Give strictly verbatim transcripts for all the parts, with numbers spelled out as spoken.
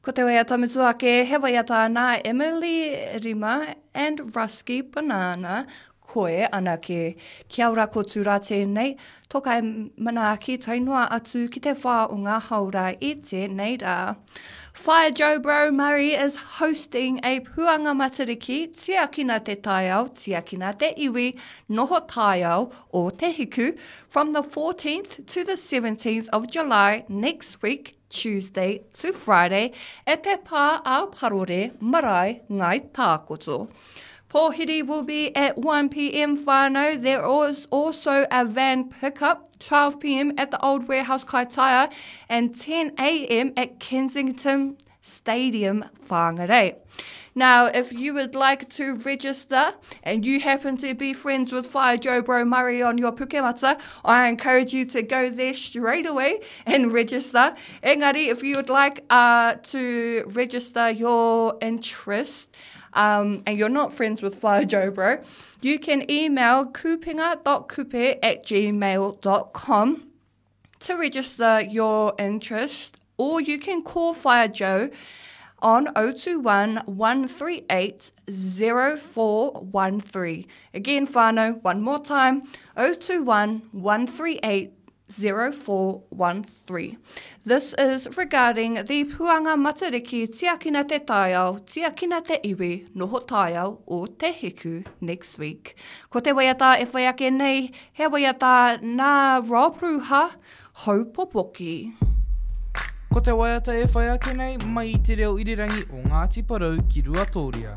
Ko te wea tamutu ake, he waiata nā Emily Rima and Rusky Banana, koe anake. Kia ora koutou tēnei, tokai manaaki tainua atu ki te whā o ngā haura i tēnei rā. Fire Joe Bro Murray is hosting a Puanga Matariki, Tiakina te Taiao, Tiakina te Iwi, Noho Taiao o Te Hiku from the fourteenth to the seventeenth of July next week, Tuesday to Friday, e te pā a Parore Marae Ngai Tākoto. Pōhiri will be at one p.m. whānau. There is also a van pickup, twelve p.m. at the Old Warehouse Kaitaia and ten a.m. at Kensington Stadium, Whangarei. Now, if you would like to register and you happen to be friends with Fire Joe Bro Murray on your Pukemata, I encourage you to go there straight away and register. Engari, if you would like uh, to register your interest, Um, and you're not friends with Fire Joe Bro, you can email kupinga dot kupe at gmail dot com to register your interest, or you can call Fire Joe on oh two one, one three eight, oh four one three. Again, whānau, one more time, oh two one, one three eight, oh four one three. This is regarding the Puanga Matariki Tiakina te Taiao, Tiakina te Iwi, Noho Taiao o Te Hiku next week. Ko te waiata e whai ake nei, he waiata nā Rōpruha, hau popoki. Ko te waiata e whai ake nei, mai i te reo irirangi o Ngāti Parau ki Ruatoria.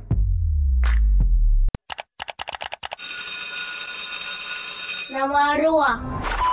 Nama roa.